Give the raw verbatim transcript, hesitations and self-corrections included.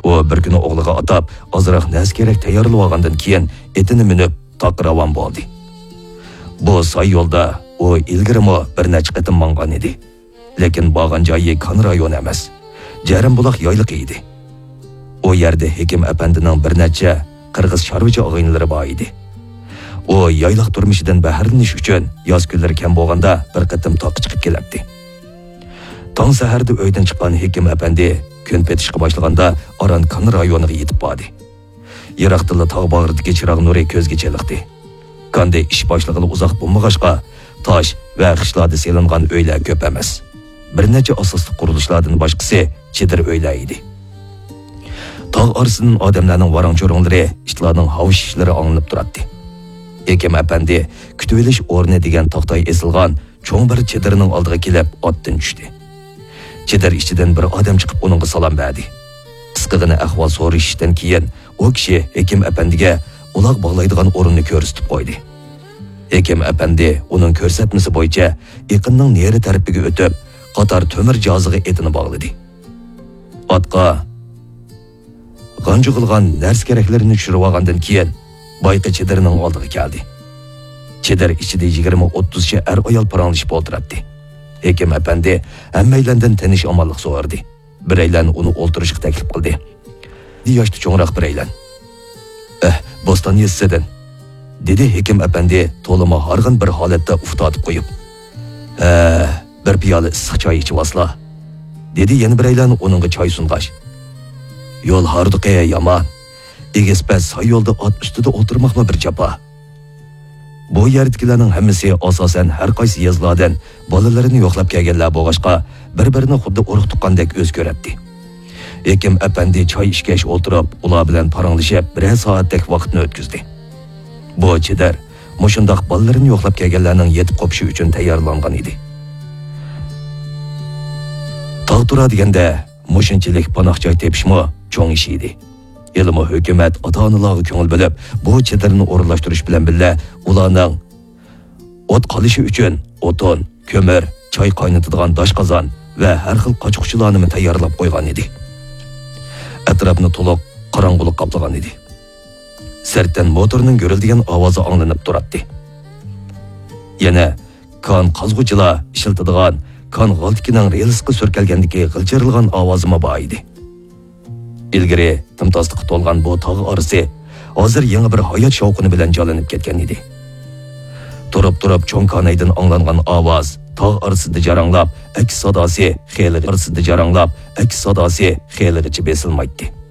O bir kuni o'g'liga atab, ozroq nas kerak tayyorlab olgandan keyin etini minib taqiravan bo'ldi. Bu soy yo'lda u ilgirimi bir necha qatim mangan edi. Lekin borgan joyi Kon rayoni emas, Jarimbuloq yoyliqi edi. O yerda Hekim apandining bir necha qirg'iz chorvachi og'aynilari bor edi. O yoyliq turmushidan bahrlanish uchun yoz kunlari kam bo'lganda bir qatim toqqa chiqib keladi. Tong saharda uydan chiqqan Hekim apandi kun petishga boshlaganda Aran Kon rayoniga yetib bordi. Yiroqdagi tog' bag'ridagi chiroq nuri ko'zga chaliqdi. Konda ish boshlig'ini uzoq bo'lmag'achqa tosh va qishlarda selingan uylar ko'p emas. Bir necha asosli qurilishlardan boshqasi chedir uylar edi. Tog' orasidan odamlarning varang-cho'ronglari, ishlarning havshishlari anglanib turadi. Hekim apandi kutib olish o'rni degan tog'day esilgan cho'ng bir chedirning oldiga kelib otdan tushdi. Chedir ichidan bir odam chiqib uningga salom berdi. Qisqagina ahvol so'rashdan keyin u kishi Hekim apandiga uloq bog'laydigan o'rinni ko'rsatib qo'ydi. Hekim apandi uning ko'rsatmasi bo'yicha yaqinning neri tarafiga o'tib, qator to'mir joziga etini bog'ladi. Otqa g'anjig'ilgan narsa keraklarini tushirib olgandan keyin boyqa chedirning oldiga keldi. Chedir ichida yigirma o'ttiz cha er ayol paranglashib o'tiradi. Hekim apandi hammaylardan tanish omonlik so'radi. Biraylan uni o'ltirishga taklif qildi. Yoshli cho'ngroq biraylan. "Eh, Boston yesidan", dedi Hekim apandi to'lima harg'in bir holatda uftatib qo'yib. "Eh, bir piyola issiq choy ichib olsa", dedi yana biraylan uningga choy sung'ash. "Yo'l hardiqi yomon. Egispas soy yo'lda ot ustida o'tirmoqmi bir japa. Bu yerdagilarning hammasi asosan har qaysi yezlardan bolalarini yo'qlab kelganlar bo'lg'ashqa bir-birini xuddi urug' tuqqandek o'z ko'radi." Hekim apandi choy ichgach o'tirib, ular bilan paranglashib, bir soatdek vaqtni o'tkazdi. Bu chedir mushundoq bolalarini yo'qlab kelganlarning yetib qopishi uchun tayyorlangan edi. Tog' tura deganda mushunchalik panoh joy tepishmi cho'ng ish edi. Ilmi hukumat ota-onalarga ko'ngil bilib, bu chedirni o'rinlashtirish bilan birga ularning o't qolishi uchun o'tin, ko'mir, choy qaynatadigan dosh qozon va har xil qochquchilarni tayyorlab qo'ygan edi. Atrofni to'liq qorong'ulik qoplagan edi. Sirtdan motorning gurildigan ovozi anglanib turadi. Yana kon qazg'uchilar ishiltadigan kon g'altikining relsiga surkalgandagi g'ilchirilgan ovozimi bor edi. Ilgari timtosliqqa to'lgan bu tog' orasi hozir yangi bir hayot shavqini bilan jonlanib ketgan edi. Turib-turib cho'ng konaydan anglangan ovoz tog' orasida jaranglab, aks sadosi xeyli orasida jaranglab, aks sadosi xeyligacha besilmaydi.